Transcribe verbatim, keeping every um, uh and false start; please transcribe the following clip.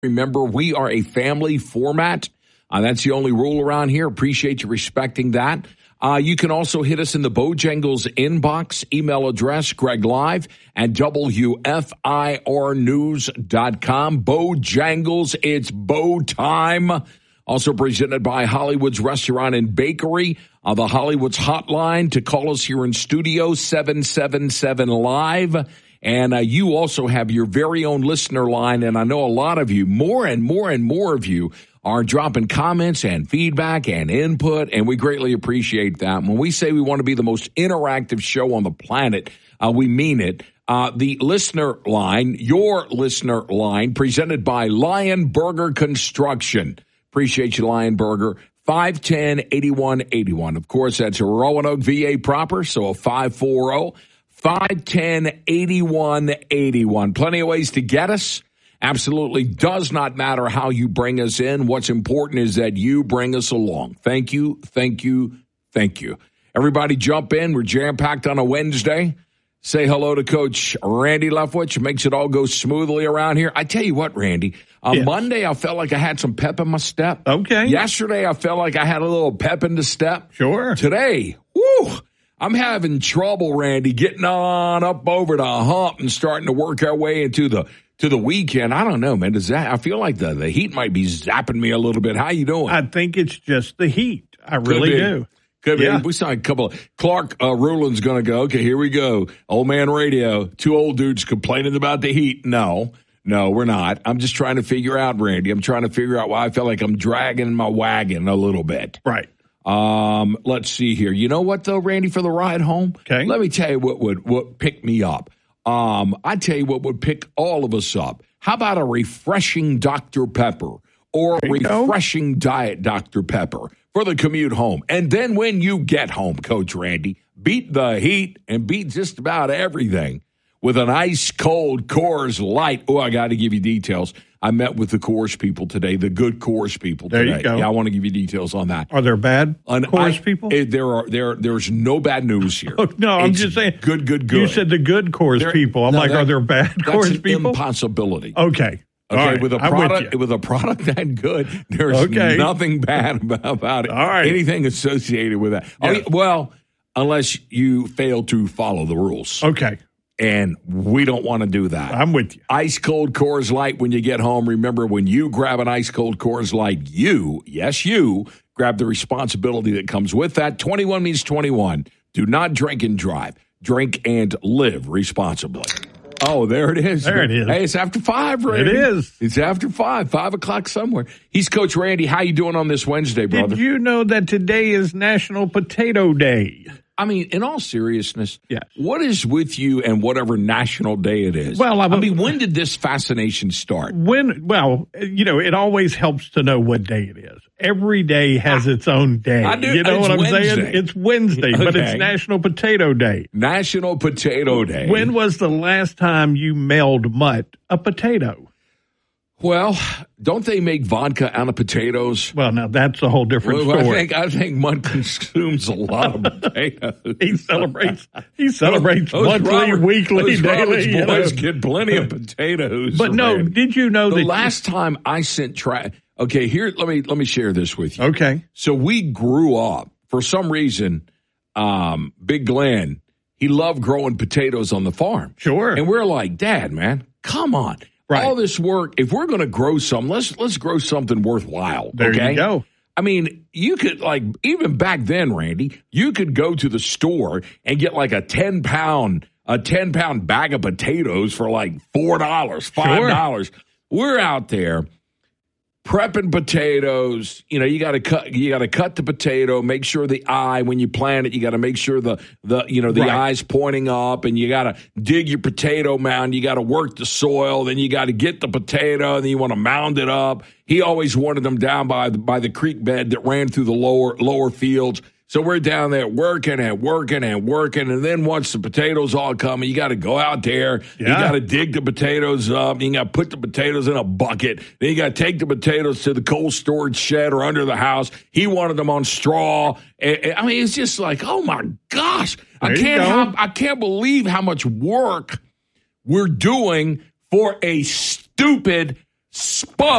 Remember, we are a family format. Uh, that's the only rule around here. Appreciate you respecting that. Uh, you can also hit us in the Bojangles inbox, email address, Greg Live at W F I R news dot com. Bojangles, it's Bo time. Also presented by Hollywood's Restaurant and Bakery. Uh, the Hollywood's hotline to call us here in studio, seven seven seven live. And uh, you also have your very own listener line. And I know a lot of you, more and more and more of you, are dropping comments and feedback and input, and we greatly appreciate that. When we say we want to be the most interactive show on the planet, uh, we mean it. Uh, the listener line, your listener line, presented by Lion Burger Construction. Appreciate you, Lion Burger. five one zero, eight one eight one. Of course, that's Roanoke, V A proper, so a five four zero, five one zero, eight one eight one. Plenty of ways to get us. Absolutely does not matter how you bring us in. What's important is that you bring us along. Thank you, thank you, thank you. Everybody jump in. We're jam-packed on a Wednesday. Say hello to Coach Randy Leftwich. Makes it all go smoothly around here. I tell you what, Randy, on yes. Monday I felt like I had some pep in my step. Okay. Yesterday I felt like I had a little pep in the step. Sure. Today, whoo, I'm having trouble, Randy, getting on up over the hump and starting to work our way into the to the weekend. I don't know, man. Does that? I feel like the, the heat might be zapping me a little bit. How you doing? I think it's just the heat. I really do. Could yeah. be. We saw a couple of Clark uh, Ruland's going to go. Okay, here we go. Old man radio. Two old dudes complaining about the heat. No, no, we're not. I'm just trying to figure out, Randy. I'm trying to figure out why I feel like I'm dragging my wagon a little bit. Right. Um. Let's see here. You know what though, Randy? For the ride home, okay. Let me tell you what would what pick me up. Um, I tell you what would pick all of us up. How about a refreshing Doctor Pepper or a refreshing go. Diet Doctor Pepper for the commute home? And then when you get home, Coach Randy, beat the heat and beat just about everything with an ice-cold Coors Light. Oh, I got to give you details. I met with the Coors people today, the good Coors people today. There you go. Yeah, I want to give you details on that. Are there bad An, Coors I, people? It, there are. There. There's no bad news here. Oh, no, I'm it's just saying. Good, good, good. You said the good Coors there, people. I'm no, like, that, are there bad Coors that's an people? Impossibility. Okay. Okay, right. with a product with, with a product that good, there's okay. nothing bad about, about it. All right. Anything associated with that. Yeah. Oh, well, unless you fail to follow the rules. Okay. And we don't want to do that. I'm with you. Ice cold Coors Light when you get home. Remember, when you grab an ice cold Coors Light, you, yes, you, grab the responsibility that comes with that. twenty-one means twenty-one. Do not drink and drive. Drink and live responsibly. Oh, there it is. There it is. Hey, it's after five, Randy. It is. It's after five, five o'clock somewhere. He's Coach Randy. How you doing on this Wednesday, brother? Did you know that today is National Potato Day? I mean, in all seriousness, yes. What is with you and whatever national day it is? Well, I'm, I mean, when did this fascination start? When, well, you know, it always helps to know what day it is. Every day has its own day. I do, you know what I'm Wednesday. saying? It's Wednesday, okay. But it's National Potato Day. National Potato Day. When was the last time you mailed Mutt a potato? Well, don't they make vodka out of potatoes? Well, now that's a whole different well, story. I think I think Mutt consumes a lot of potatoes. he celebrates. He celebrates those, those monthly, Robert, weekly, those daily. Robert's boys know. get plenty of potatoes. But no, man. Did you know the that last you, time I sent tra- Okay, here let me let me share this with you. Okay. So we grew up for some reason. Um, Big Glenn, he loved growing potatoes on the farm. Sure. And we're like, Dad, man, come on. Right. All this work, if we're going to grow some, let's let's grow something worthwhile. There okay? you go. I mean, you could, like, even back then, Randy, you could go to the store and get like a ten pound, a ten pound bag of potatoes for like four dollars, five dollars. Sure. We're out there prepping potatoes. You know, you got to cut, you got to cut the potato, make sure the eye, when you plant it, you got to make sure the, the, you know, the right. eye's pointing up, and you got to dig your potato mound. You got to work the soil. Then you got to get the potato, and then you want to mound it up. He always wanted them down by the, by the creek bed that ran through the lower, lower fields. So we're down there working and working and working, and then once the potatoes all come, you got to go out there. Yeah. You got to dig the potatoes up. You got to put the potatoes in a bucket. Then you got to take the potatoes to the cold storage shed or under the house. He wanted them on straw. I mean, it's just like, oh my gosh, there I can't have, I can't believe how much work we're doing for a stupid Spud.